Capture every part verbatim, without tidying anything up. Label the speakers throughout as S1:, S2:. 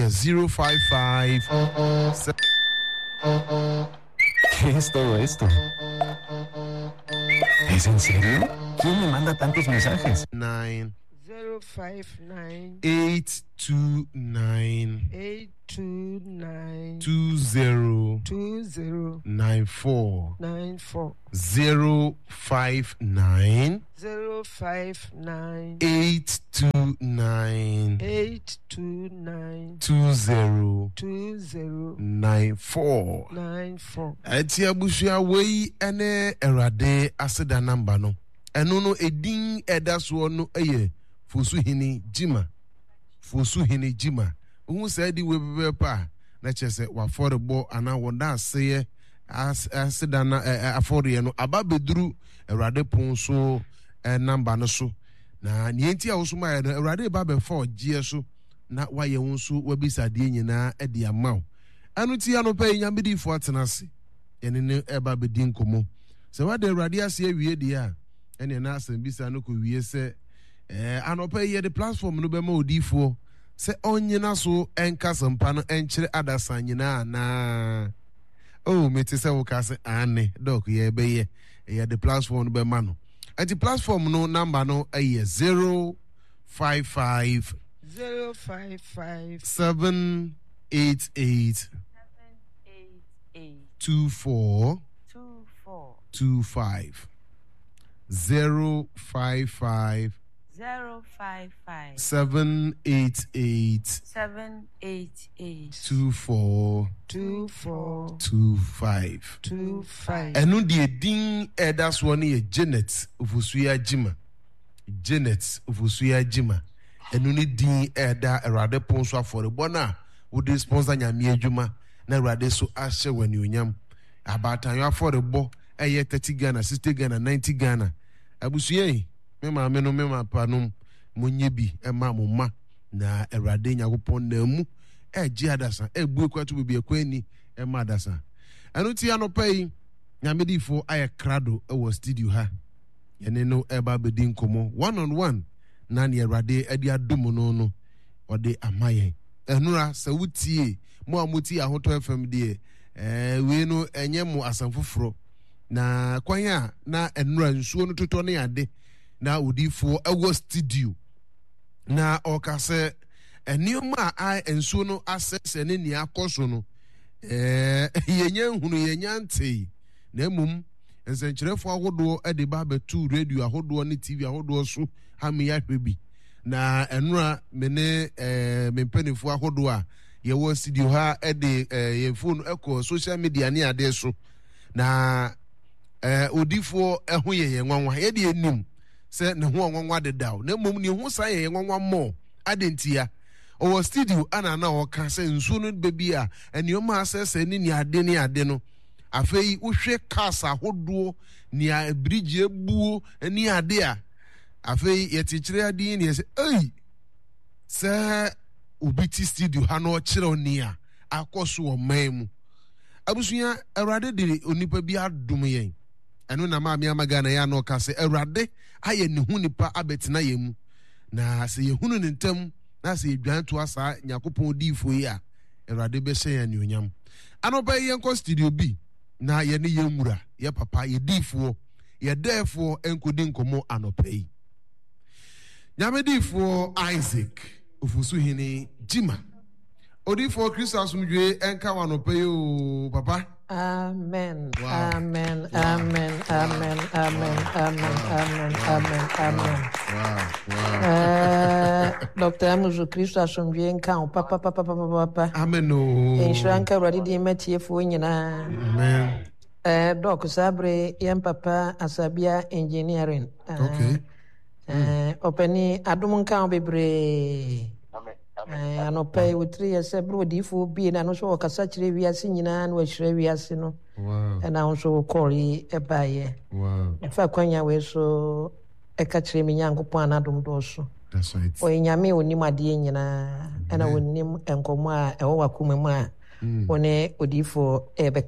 S1: a zero five five.
S2: ¿Qué es todo esto? ¿Es en serio? ¿Quién me manda tantos mensajes?
S1: Nine.
S3: Zero five nine.
S1: Eight two nine.
S3: Eight two nine.
S1: Two zero.
S3: Two zero.
S1: Nine four.
S3: Nine four.
S1: Zero five nine.
S3: Zero five nine.
S1: Eight two nine.
S3: Eight two nine.
S1: Two zero.
S3: Two zero.
S1: Nine four.
S3: Nine four.
S1: Eti abushia wei ene erade aseda number no. Eno no edin edaso no eye Fosuhini Jima. Fosuhini Jima. Who said he will be pa na chese wa affordable ana wonda say as aseda na afford ye no ababeduru erade pon so number no so. Na nienti a wo ma no erade ba be for gie so na wa ye wonso wa bisa de nyina e de amaw. Anu ti ya no pa nyamedi fo atenase. Ene ne eba bedin komo. Se wa de erade ase awie de a ene na asem bisa no ko wie se eh anopa ye the platform no be ma odifo se onyina so enka sampa no enkyere adasa nyina na oh meti se wo ka se ane doc ye be ye ye the platform no be ma no and the platform no number no eh zero five five
S3: zero five five
S1: seven eight eight
S4: seven eight eight
S1: two four
S4: two four
S1: two five zero five five
S4: zero five five
S1: seven eight eight
S4: seven eight eight
S1: two four
S3: two four
S1: two five.
S3: two five.
S1: Enu die din edas one ye Janet Ufusuya Jima. Janet Ufusuya Jima. Enu ni din eda erade ponso afore bona wo de sponsor nyame adwuma na erade so ahye wani onyam. Abatan yo afore bo eye thirty Ghana, sixty Ghana, ninety Ghana. Abusuye me ma me no me ma panom monye bi e ma mo ma na erade nyakopon na mu e gi adasa e bu kwatu bi ekwani e ma adasa anu ti anopai nyamedifo aye krado e wo studio ha yene no e ba bedin komo one on one na ne erade ade adom no no ode amaye enura se wutie mo amuti ahoto F M de eh we no enye mo asanfoforo na kwanya na enura nsuo no toto ne ade na udifo ewo studio na okase enioma a ensuo no asese ne ni akoso no eh yenya hunu yenya ntei na emum ensenkyerefo ahodo e de ba betu radio ahodo ne T V ahodo so ha me ya hwebi na enura me ne eh mempanifo ahodo a ye wo studio ha e de ye phone eko social media ne ade so na eh udifo eho ye ye nwanwa ye de enim se ne ho nwanwa de daw na mom ne ho sa ye nwanwa mo adentia o studio ana na o ka se nsu no bebi a enioma asese ni ni ade ni ade no afei uhwe cars ahodo ni a bridge ebuo ni ade a afei ye tikire ade ni se ei se ubiti studio ha no kire ni a akoso o memu abusuya erade de onipa bi adom yen eno na ma me amagana ya no ka se erade aye ne hu nipa abetina yemu na se ye hunu ntem na se edwan to asa nyakopon difo yi a erade be hye ya ne onyam anoba ye nko studio bi na ye ne ye nwura ye papa ye difo ye defo enkodi nkomo anopa yi nyame difo Isaac Ofusuhini Jima odifo Christus mdwe enka wanopa yi o papa.
S3: Amen.
S1: Wow.
S3: Amen.
S1: Wow.
S3: Amen. Amen. Amen. Amen. Amen. Amen. Amen.
S1: Wow. Wow.
S3: Uh, Doctor Amuzu Christo asomdwe nka o papa papa papa papa.
S1: Amen. No.
S3: Insuranka radi di matiefo nyina.
S1: Amen.
S3: Eh doc sabre yam papa Asabia engineering. Uh,
S1: Okay.
S3: Eh openi adum nka bebre. Eh anopai wutri yese bro difo bi na no so okasa kire wiase nyina na wahire wiase no.
S1: Wow.
S3: And I also call ye a baye.
S1: Wow.
S3: If I quanya we so a catcher me young upon Adam doso.
S1: That's right.
S3: Or in Yami when you my dear, and I will name and come ma a wakuma when a odi for Ebeka.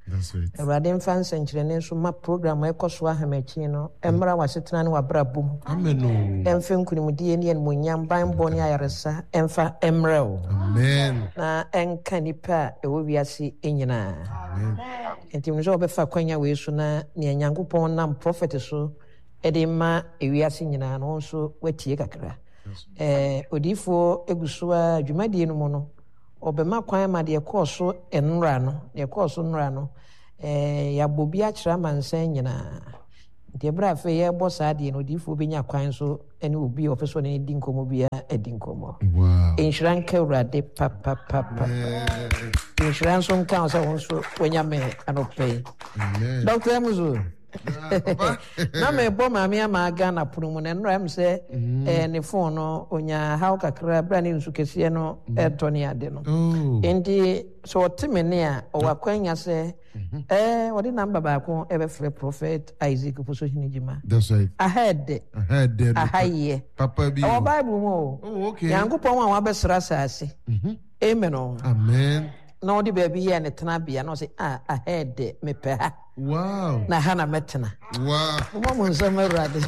S1: That's right.
S3: Awurade mfa nsɛnkyerɛnne nso ma program a ɛkɔ so ahamakyi no ɛmmra w'asetena ne w'abrabɔ mu.
S1: Amen.
S3: Ɛmfa nkonimdie ne animuonyam banbɔ ne ayaresa ɛmfa ɛmmerɛ wo.
S1: Amen.
S3: Na ɛnka nnipa a ɛwɔ wiase nyinaa.
S1: Amen.
S3: Nti mu sɛ wɔbɛfa kwanya wei so na nea Nyankopɔn nam prophet so ɛde ma ewiase nyinaa no nso watie kakra. Eh, odiyifoɔ egu so a dwumadie no mu no ɔbɛma kwan ma deɛ kɔɔ so nnora no deɛ kɔɔ so nnora no eh, yɛabɔ bi akyerɛ amansan nyinaa. Nti ɛberɛ afei yɛbɔ saa deɛ no odiyifoɔ bɛnya kwan so ne obi a ɔpɛ so ne di nkɔmmɔ biara adi nkɔmmɔ.
S1: Wow.
S3: Nhyira nka Awurade papapapa. Nhyira nso nka wo sɛ wo nso woanya me anɔpɛ yi.
S1: Amen.
S3: Doctor Emuzo. Na me bo maame ama Ghana pono mu na nnora m sɛ eh ne phone no onya haw kakra bra ne nsu kɛseɛ no ɛtɔ ne ade no.
S1: Oh.
S3: Enti so ɔte me ne a ɔwa kwanya sɛ eh ɔde number baako ɛbɛfrɛ prophet Isaac Poso Hinijima.
S1: That's right.
S3: Ahead.
S1: Ahead there.
S3: Ahaye.
S1: Papa bi.
S3: Ɛwɔ Bible mu o.
S1: Oh, okay.
S3: Nyankopɔn a wabɛsra asase. Amen o.
S1: Amen.
S3: Na ɔde baabi yɛ ne tena bia na ɔsɛ ah ahead mepɛ ha.
S1: Wow.
S3: Na ha na mɛtena.
S1: Wow.
S3: Mo mo nsɛm Awurade.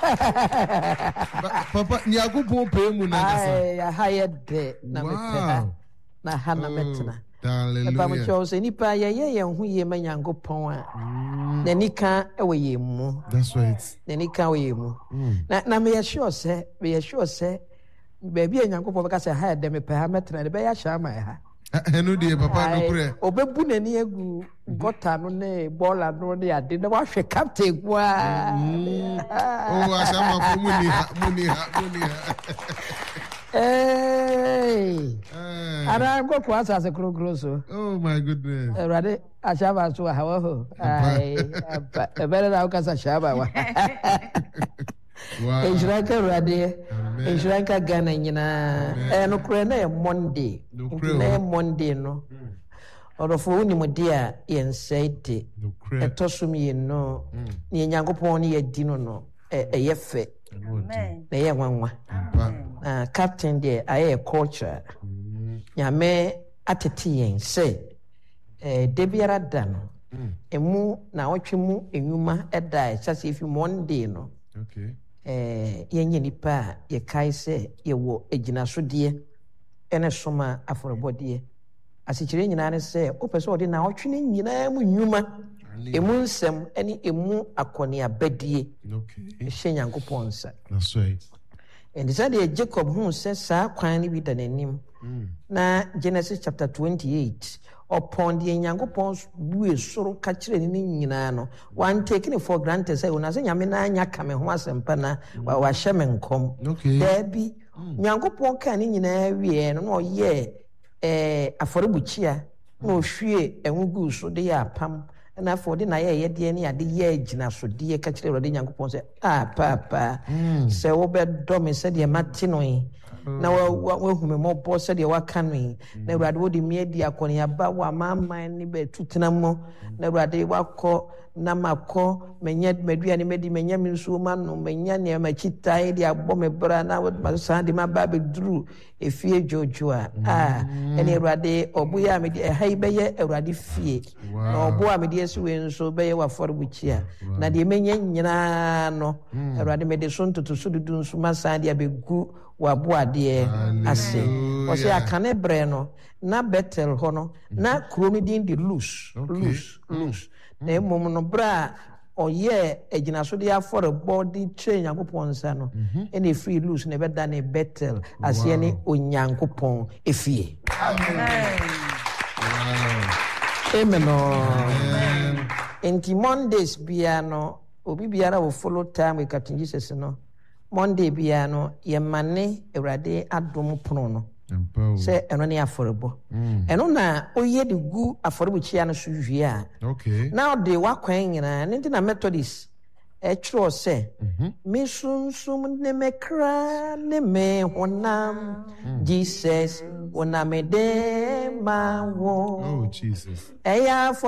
S1: Papa, Nyankopɔn pɛ mu na kasa.
S3: Ai, ha yɛ de na mepɛ ha. Na ha na mɛtena.
S1: Hallelujah.
S3: Ɛba mo kyɛw sɛ nipa yɛyɛ yɛn ho yie ma Nyankopɔn a. N'ani ka ɛwɔ yɛn mu.
S1: That's right.
S3: N'ani ka wɔ yɛn mu. Na na meyɛ sure sɛ, meyɛ sure sɛ baabi a Nyankopɔn bɛka sɛ ha yɛ de mepɛ ha mɛtena de bɛyɛ ahyɛ ama ha.
S1: Ɛno deɛ papa no korɛ.
S3: Obɛbu n'ani agu gɔta no ne bɔɔla no ne ade na wahwɛ captain koaa.
S1: Oh, ahyɛmafo mu ni ha, mu ni ha, mu ni ha.
S3: Hey. Ara nkɔkɔ asase kurokuro so.
S1: Oh my goodness.
S3: Awurade ahyɛaba so wɔ ha wɔ hɔ. Ai, ɛbɛrɛ na wokasa ahyɛaba wa.
S1: Wow.
S3: Nhyira nka Awurade. Nhyira nka Ghana nyinaa. Ɛyɛ nokorɛ na yɛ Monday. Nti na yɛ Monday no. Ɔdɔfo wonim de a yɛnsɛe de. Ɛtɔ so mmienu. Ne Nyankopɔn ne yɛdi no no. Ɛyɛ fɛ.
S4: Amen.
S3: Na ɛyɛ nwanwa. Na captain deɛ ayɛ culture. Nyame atete yɛn sɛ eh, da biara da no. Emu na ɔtwe mu enwuma ɛda ɛhyɛ sɛ efi Monday no.
S1: Okay.
S3: Eh, yɛnyɛ nipa a yɛkae sɛ yɛwɔ agyinasodeɛ ɛne soma afɔrebɔdeɛ. Asikyerɛ nyinaa ne sɛ wopɛ sɛ ɔde na ɔtwe ne nyinaa mu nnwuma. Emu nsɛm ɛne emu akɔneabadie.
S1: Okay.
S3: Ɛhyɛ Nyankopɔn nsa.
S1: That's right.
S3: Ɛnti sɛ deɛ Jacob huu sɛ saa kwan no bi da n'anim. Na Genesis chapter twenty-eight ɔpɔn deɛ Nyankopɔn bue soro ka kyerɛ ne nyinaa no wantake ne for granted sɛ wona sɛ Nyame na anya ka me ho asɛmpa na wahyɛ me nkɔm.
S1: Okay.
S3: Daabi Nyankopɔn ka ne nyinaa wie no na ɔyɛ eh, afɔrebukyia na ɔhwie ɛho gu so de yɛ apam na afɔ de na yɛ yɛdeɛ ne ade yɛ gyinasodeɛ ka kyerɛ Awurade Nyankopɔn sɛ ah papa sɛ wobɛdɔ me sɛdeɛ mate no yi na wahu me mmɔbɔ sɛdeɛ waka no yi na Awurade wode me adi akɔneaba wɔ amaaman ne bɛtu tena mu na Awurade wakɔ na makɔ manya maduane madi manya me nsuo ma no manya nneɛma kyitae de abɔ me bra na saa de maba abɛduru efie dwoodwo a ah ɛne Awurade ɔbo a mede ɛha yi bɛyɛ Awurade fie na ɔbo a mede asi wei nso bɛyɛ w'afɔrebukyia na deɛ menya nyinaa no Awurade mede so ntotoso dudu nso ma saa de abɛgu w'aboadeɛ ase ɔsɛ akane brɛ no na Bethel hɔ no na kuro no din de Luz Luz Luz na mmom no berɛ a ɔyɛ agyinasodeɛ afɔrebɔ de kyerɛ Nyankopɔn nsa no ɛna ɛfiri Luz na ɛbɛda ne Bethel aseɛ ne Onyankopɔn efie. Amen. Enti Mondays biara no obi biara wo follow time with Captain Jesus no Monday biara no yɛmane Awurade adom pono no sɛ ɛno ne afɔrebɔ ɛno na ɔyɛ de gu afɔrebukyia no so wie a na ɔde wakwan nyinaa ne nti na Methodist ɛkyerɛ sɛ me sunsum ne me kra ne me honam Jesus wonamede ma wo ɛyɛ